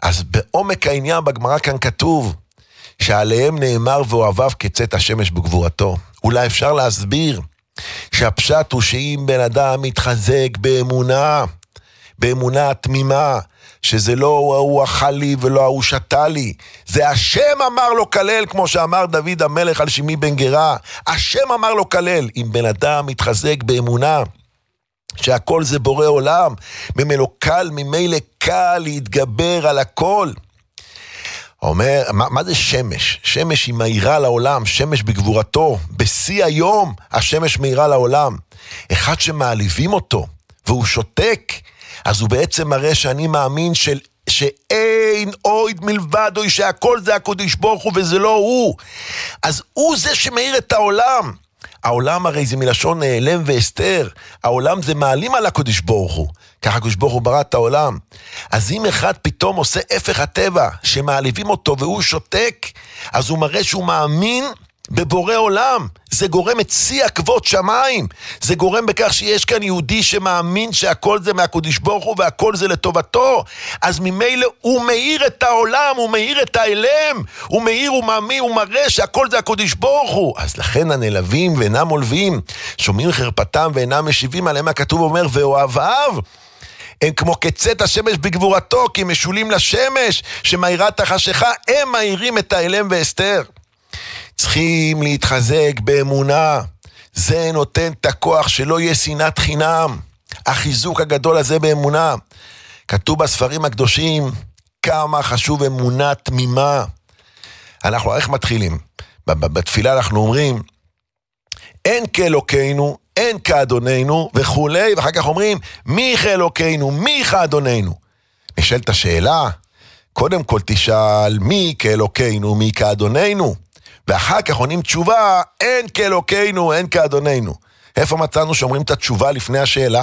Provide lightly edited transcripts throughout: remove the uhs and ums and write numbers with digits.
אז בעומק העניין בגמרא כאן כתוב, שעליהם נאמר ואוהביו כצאת השמש בגבורתו. אולי אפשר להסביר שהפשט הוא שאם בן אדם מתחזק באמונה תמימה, שזה לא הוא אכל לי ולא הוא שתה לי, זה השם אמר לו כלל, כמו שאמר דוד המלך על שמעי בן גרה, השם אמר לו כלל. אם בן אדם מתחזק באמונה שהכל זה בורא עולם, ממילא קל להתגבר על הכל. אומר, מה זה שמש? שמש היא מאירה לעולם, שמש בגבורתו, בשיא היום השמש מאירה לעולם. אחד שמעליבים אותו והוא שותק, אז הוא בעצם מראה שאני מאמין שאין עוד מלבדו, שהכל זה הקדוש ברוך הוא וזה לא הוא. אז הוא זה שמאיר את העולם. העולם הרי זה מלשון נעלם ואסתר, העולם זה מעלים על הקדוש ברוך הוא, ככה הקדוש ברוך הוא ברא את העולם. אז אם אחד פתאום עושה הפך הטבע, שמעליבים אותו והוא שותק, אז הוא מראה שהוא מאמין בבורא עולם. זה גורם את שיא עקבות שמיים, זה גורם בכך שיש כאן יהודי שמאמין שהכל זה מהקדוש ברוך הוא והכל זה לטובתו. אז ממילא הוא מאיר את העולם, הוא מאיר את האלם, הוא מאיר, הוא מאמין, הוא מראה שהכל זה הקדוש ברוך הוא. אז לכן הנלווים ואינם עולבים, שומעים חרפתם ואינם משיבים עליהם, הכתוב אומר ואוהביו הם כמו כצאת השמש בגבורתו, כי משולים לשמש שמאירה את החשיכה, הם מאירים את האלם ואסתר. צריכים להתחזק באמונה, זה נותן את הכוח שלא יהיה שנאת חינם, החיזוק הגדול הזה באמונה. כתוב בספרים הקדושים כמה חשוב אמונה תמימה. אנחנו איך מתחילים? בתפילה אנחנו אומרים אין כאלוקינו, אין כאדוננו וכולי, ואחר כך אומרים מי כאלוקינו, מי כאדוננו. נשאלת השאלה, קודם כל תשאל מי כאלוקינו, מי כאדוננו, ואחר כך עונים תשובה, אין כאלוקינו, אין כאדוננו. איפה מצאנו שאומרים את התשובה לפני השאלה?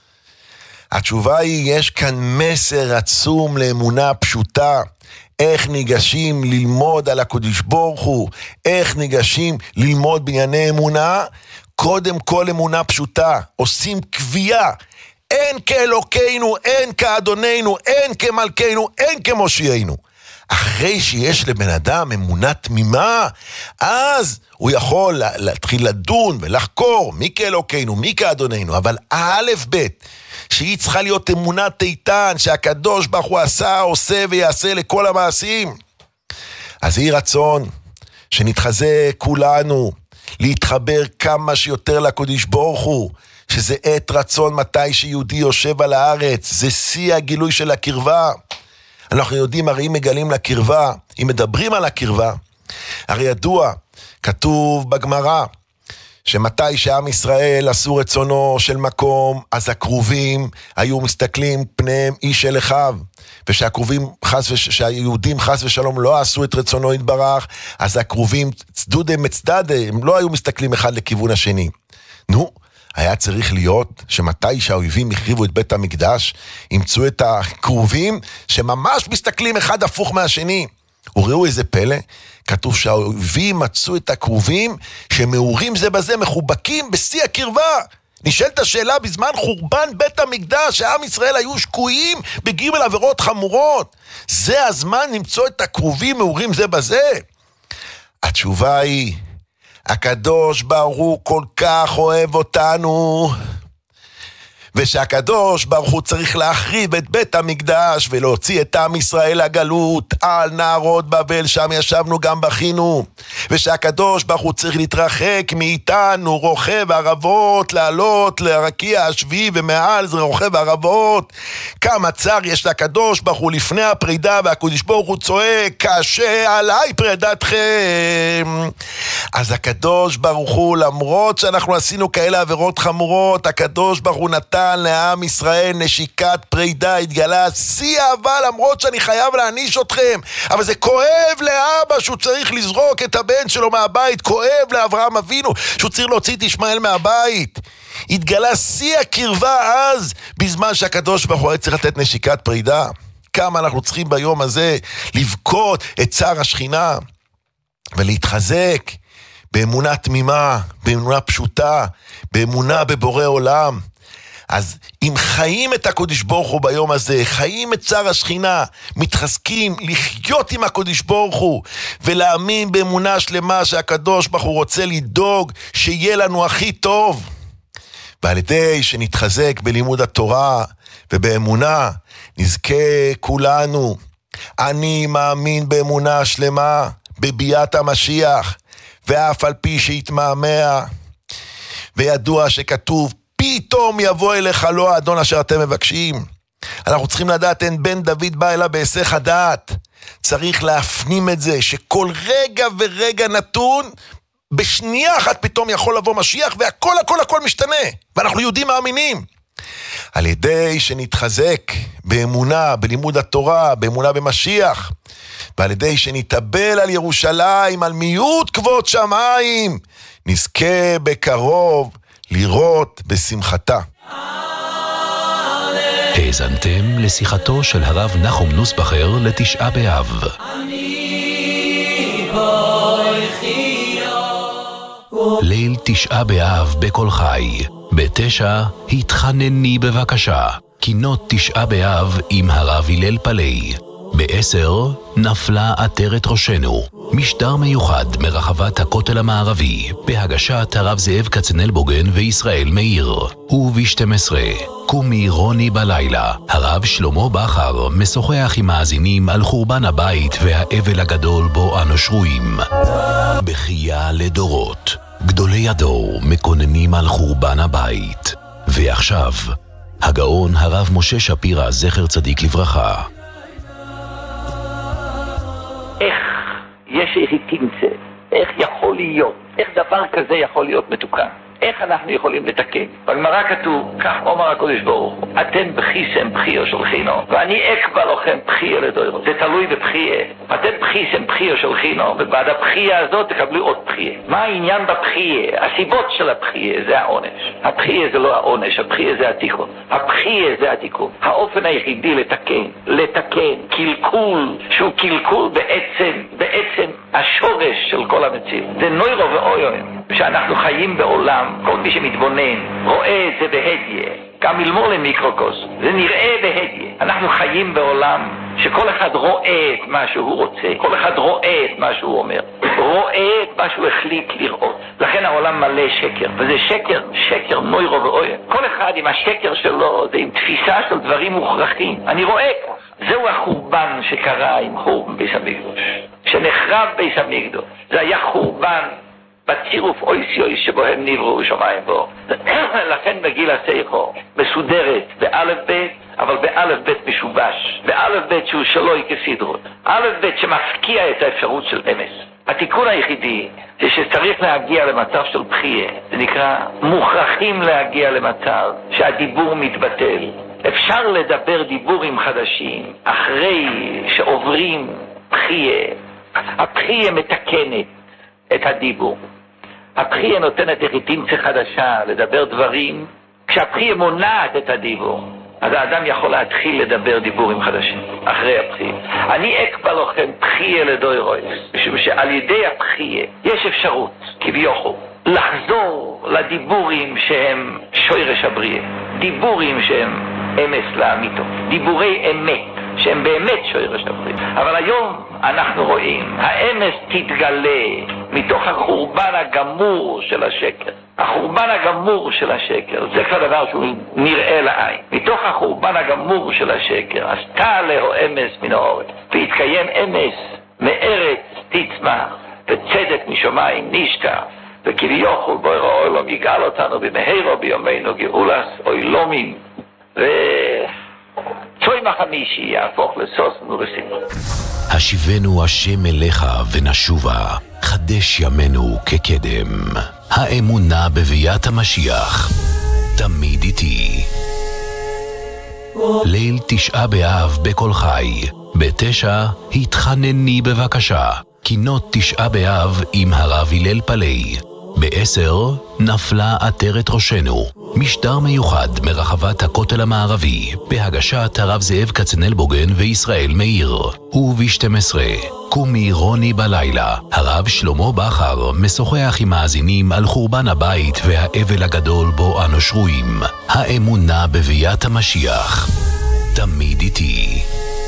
התשובה היא, יש כאן מסר עצום לאמונה פשוטה, איך ניגשים ללמוד על הקדוש ברוך הוא, איך ניגשים ללמוד בענייני אמונה. קודם כל אמונה פשוטה, עושים קביעה, אין כאלוקינו, אין כאדוננו, אין כמלכנו, אין כמושיענו. אחרי שיש לבן אדם אמונה תמימה, אז הוא יכול להתחיל לדון ולחקור מי כאלוקינו, מי כאדוננו, אבל א' ב' שהיא צריכה להיות אמונת איתן, שהקדוש ברוך הוא עשה, עושה ויעשה לכל המעשים. אז יהי רצון שנתחזק כולנו, להתחבר כמה שיותר לקדוש ברוך הוא, שזה עת רצון מתי שיהודי יושב על הארץ, זה שיא הגילוי של הקרבה. אנחנו יודעים, הרי אם מגלים לקרבה, אם מדברים על הקרבה, הרי ידוע, כתוב בגמרא, שמתי שעם ישראל עשו רצונו של מקום, אז הקרובים היו מסתכלים פניהם איש אל אחיו, ושהקרובים שהיהודים חס ושלום לא עשו את רצונו יתברך, אז הקרובים צדודם מצדדה, הם לא היו מסתכלים אחד לכיוון השני. נו, היה צריך להיות שמתי שהאויבים החריבו את בית המקדש, ימצאו את הקרובים שממש מסתכלים אחד הפוך מהשני. וראו איזה פלא, כתוב שהאויבים מצאו את הקרובים שמאורים זה בזה, מחובקים בשיא הקרבה. נשאלת השאלה, בזמן חורבן בית המקדש, שעם ישראל היו שקועים בגימל עבירות חמורות, זה הזמן למצוא את הקרובים מאורים זה בזה? התשובה היא, הקדוש ברוך הוא כל כך אוהב אותנו, ושהקדוש ברוך הוא צריך להחריב את בית המקדש ולהוציא את עם ישראל לגלות על נהרות בבל, שם ישבנו גם בכינו, ושהקדוש ברוך הוא צריך להתרחק מאיתנו רוכב ערבות, לעלות לרקיע השביעי ומעל זה רוכב ערבות. כמה צר יש לקדוש ברוך הוא לפני הפרידה, והקדוש ברוך הוא צועק קשה עליי פרידתכם. אז הקדוש ברוך הוא, למרות שאנחנו עשינו כאלה עבירות חמורות, הקדוש ברוך הוא נתן לעם ישראל נשיקת פרידה, התגלה שיא אהבה, למרות שאני חייב להעניש אתכם, אבל זה כואב לאבא שהוא צריך לזרוק את הבן שלו מהבית, כואב לאברהם אבינו שהוא צריך להוציא את ישמעאל מהבית. התגלה שיא הקרבה אז, בזמן שהקדוש ברוך הוא צריך לתת נשיקת פרידה. כמה אנחנו צריכים ביום הזה לבכות את צער השכינה ולהתחזק באמונה תמימה, באמונה פשוטה, באמונה בבורא עולם. אז אם חיים את הקודש ברוך הוא ביום הזה, חיים את צער השכינה, מתחזקים לחיות עם הקודש ברוך הוא, ולהאמין באמונה שלמה שהקדוש ברוך הוא רוצה לדאוג שיהיה לנו הכי טוב, ועל ידי שנתחזק בלימוד התורה ובאמונה, נזכה כולנו. אני מאמין באמונה שלמה בביאת המשיח, ואף על פי שהתמהמה, וידוע שכתוב, פתאום יבוא אליך לא האדון אשר אתם מבקשים. אנחנו צריכים לדעת, אין בן דוד בא אלא בהיסח הדעת. צריך להפנים את זה, שכל רגע ורגע נתון, בשנייה אחת פתאום יכול לבוא משיח, והכל הכל הכל משתנה, ואנחנו יהודים מאמינים. על ידי שנתחזק באמונה, בלימוד התורה, באמונה במשיח, ועל ידי שנתאבל על ירושלים, על מיעוט כבוד שמיים, נזכה בקרוב לראות בשמחתה. האזנתם לשיחתו של הרב נחום נוסבכר לתשעה באב. ליל תשעה באב בכל חי. ב9 התחנני בבקשה. קינות תשעה באב עם הרב הלל פלאי. ב10 נפלה עטרת ראשנו. משדר מיוחד מרחבת הכותל המערבי בהגשת הרב זאב כצנלבוגן וישראל מאיר. וב12 קומי רוני בלילה. הרב שלמה בכר משוחח עם מאזינים על חורבן הבית והאבל הגדול בו אנו שרויים. בחייה לדורות. גדולי הדור מקוננים על חורבן הבית. ועכשיו הגאון הרב משה שפירא זכר צדיק לברכה. איך יש תמצא, איך יכול להיות, איך דבר כזה יכול להיות מתוקן, איך אנחנו יכולים לתקן. בגמרא כתוב, כך אומר הקדוש ברוך הוא, אתם בחיסם בחיו שולחינו, ואני אקבע לכם בחייה לדורות. זה תלוי בבחייה. אתם בחיסם בחיו שולחינו, ובעד הבחייה הזאת תקבלו עוד בחייה. מה העניין בבחייה? הסיבות של הבחייה זה העונש. הבחייה זה לא העונש, הבחייה זה התיקון. הבחייה זה התיקון. האופן היחידי לתקן קלקול, שהוא קלקול בעצם השורש של כל המציאות. זה נוירו ואויוים. שאנחנו חיים בעולם, כל מי שמתבונן רואה את זה בהדיה, גם ללמור למיקרוקוס, זה נראה בהדיה. אנחנו חיים בעולם שכל אחד רואה את מה שהוא רוצה, כל אחד רואה את מה שהוא אומר, רואה את מה שהוא החליט לראות. לכן העולם מלא שקר, וזה שקר נוירו ואויו. כל אחד עם השקר שלו, זה עם תפיסה של דברים מוכרחים. אני רואה כך. זהו החורבן שקרה עם חורבן בית המקדש. שנחרב בית המקדש. זה היה חורבן בצירוף אויסיוי שבהם נבראו שמיים בו. לכן מגילה סייחו מסודרת באלף בית, אבל באלף בית משובש, באלף בית שהוא שלוי כסדרות, אלף בית שמפקיע את האפשרות של אמס. התיקון היחידי זה שצריך להגיע למצב של בחייה. זה נקרא מוכרחים להגיע למצב שהדיבור מתבטל. אפשר לדבר דיבורים חדשים אחרי שעוברים בחייה. הבחייה מתקנת את הדיבור. הבחייה נותנת לגיטימציה חדשה לדבר דברים. כשהבחייה מונעת את הדיבור, אז האדם יכול להתחיל לדבר דיבורים חדשים אחרי הבחייה. אני אקבע לכם בחייה לדורות, משום שעל ידי הבחייה יש אפשרות כביכול לחזור לדיבורים שהם שורש הבריאה, דיבורים שהם אמס לאמיתו, דיבורי אמת שהם באמת שורש הבריאה. אבל היום אנחנו רואים, האמס תתגלה מתוך החורבן הגמור של השקר. החורבן הגמור של השקר, זה כבר דבר שהוא נראה לעין. מתוך החורבן הגמור של השקר, אז תעלהו אמס מן הארץ, והתקיים אמס מארץ תצמח, וצדק משמיים נשקע, וכביכול בורא העולם יגאל אותנו במהרה בימינו גאולת עולמים, צום החמישי יהפוך לששון ולשמחה. השיבנו השם אליך ונשובה, חדש ימינו כקדם. האמונה בביאת המשיח תמיד איתי. ליל תשעה באב בכל חי. ב9 התחנני בבקשה. קינות תשעה באב עם הרב הלל פלאי. ב10 נפלה עטרת ראשנו. משדר מיוחד מרחבת הכותל המערבי בהגשת הרב זאב כצנלבוגן וישראל מאיר. וב12 קומי רוני בלילה. הרב שלמה בכר משוחח עם מאזינים על חורבן הבית והאבל הגדול בו אנו שרויים. האמונה בביאת המשיח תמיד איתי.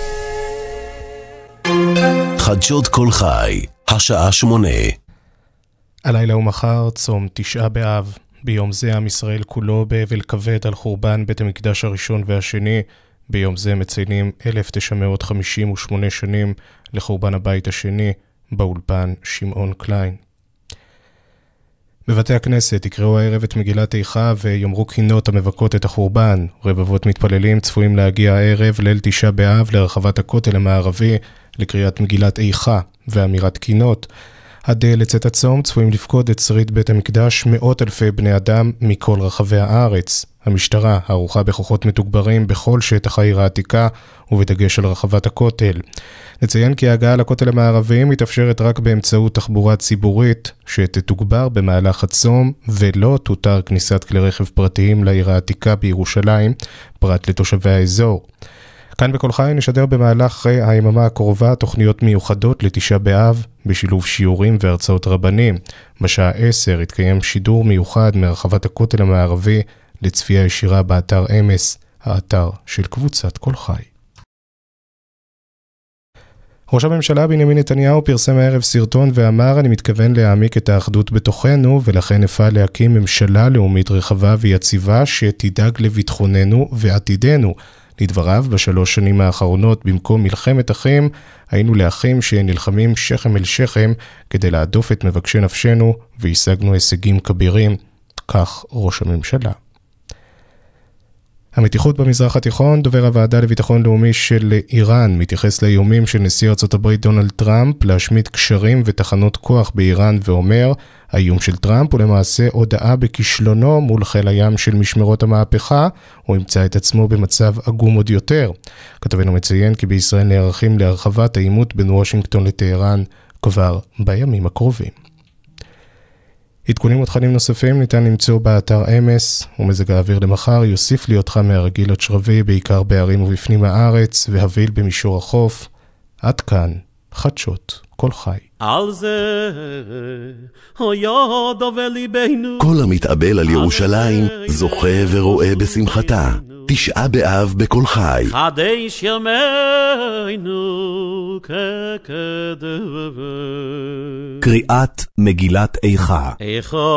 חדשות כל חי, השעה 8. הלילה ומחר צום תשעה באב. ביום זה עם ישראל כולו באבל כבד על חורבן בית המקדש הראשון והשני. ביום זה מציינים 1958 שנים לחורבן הבית השני. באולפן שמעון קליין. בבתי הכנסת יקראו הערב את מגילת איכה ויאמרו קינות המבכות את החורבן. רבבות מתפללים צפויים להגיע הערב ליל תשעה באב לרחבת הכותל המערבי לקריאת מגילת איכה ואמירת קינות. עד לצאת הצום צפויים לפקוד את שריד בית המקדש מאות אלפי בני אדם מכל רחבי הארץ. המשטרה ערוכה בכוחות מתוגברים בכל שטח העיר העתיקה ובדגש על רחבת הכותל. נציין כי ההגעה לכותל המערבי מתאפשרת רק באמצעות תחבורה ציבורית שתתוגבר במהלך הצום ולא תותר כניסת כלי רכב פרטיים לעיר העתיקה בירושלים פרט לתושבי האזור. כאן בכל חי נשדר במהלך היממה הקרובה תוכניות מיוחדות לתשעה באב בשילוב שיעורים והרצאות רבנים. בשעה 10 יתקיים שידור מיוחד מרחבת הכותל המערבי לצפייה ישירה באתר אמס, האתר של קבוצת כל חי. ראש הממשלה בנימין נתניהו פרסם הערב סרטון ואמר: אני מתכוון להעמיק את האחדות בתוכנו ולכן אפעל להקים ממשלה לאומית רחבה ויציבה שתדאג לביטחוננו ועתידנו. לדבריו, בשלוש שנים האחרונות במקום מלחמת אחים, היינו לאחים שנלחמים שכם אל שכם כדי להדוף את מבקשי נפשנו והשגנו הישגים כבירים. כך ראש הממשלה. המתיחות במזרח התיכון, דובר הוועדה לביטחון לאומי של איראן, מתייחס לאיומים של נשיא ארצות הברית דונלד טראמפ להשמיד קשרים ותחנות כוח באיראן ואומר, האיום של טראמפ הוא למעשה הודעה בכישלונו מול חיל הים של משמרות המהפכה, הוא ימצא את עצמו במצב עגום עוד יותר. כתבנו מציין כי בישראל נערכים להרחבת העימות בין וושינגטון לטהרן כבר בימים הקרובים. עדכונים ותכנים נוספים ניתן למצוא באתר אמס, ומזג האוויר למחר יוסיף להיות חם מהרגיל עד שרבי, בעיקר בערים ובפנים הארץ, והביל במישור החוף. עד כאן, חדשות כל חי. על זה היד וליבנו, כל המתאבל על ירושלים זוכה ורואה בשמחתה. תשעה באב בכל חי. חדש ימינו כקדם. קריאת מגילת איכה. איכה